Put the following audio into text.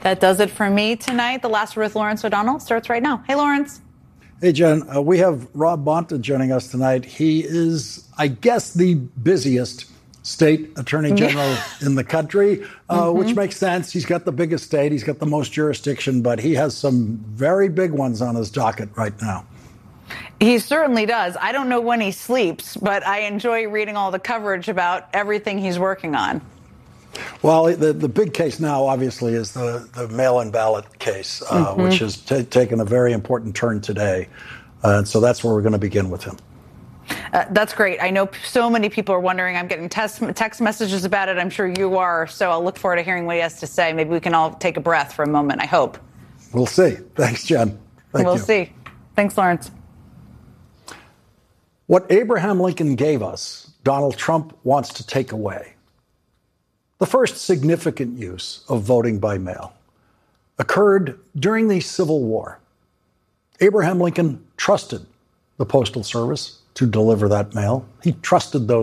That does it for me tonight. The last with Lawrence O'Donnell starts right now. Hey, Lawrence. Hey, Jen. We have Rob Bonta joining us tonight. He is, I guess, the busiest state attorney general in the country, which makes sense. He's got the biggest state. He's got the most jurisdiction, but he has some very big ones on his docket right now. He certainly does. I don't know when he sleeps, but I enjoy reading all the coverage about everything he's working on. Well, the big case now, obviously, is the mail-in ballot case, which has taken a very important turn today. And so that's where we're going to begin with him. That's great. I know so many people are wondering. I'm getting text messages about it. I'm sure you are. So I'll look forward to hearing what he has to say. Maybe we can all take a breath for a moment, I hope. We'll see. Thanks, Jen. We'll see. Thanks, Lawrence. What Abraham Lincoln gave us, Donald Trump wants to take away. The first significant use of voting by mail occurred during the Civil War. Abraham Lincoln trusted the Postal Service to deliver that mail. He trusted those